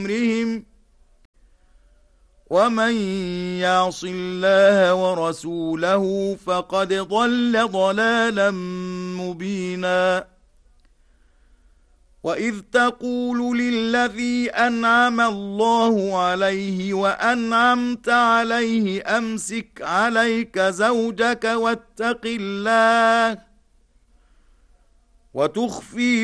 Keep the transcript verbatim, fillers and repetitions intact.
أمرهم ومن يعص الله ورسوله فقد ضل ضلالا مبينا وإذ تقول للذي أنعم الله عليه وأنعمت عليه أمسك عليك زوجك واتق الله وتخفي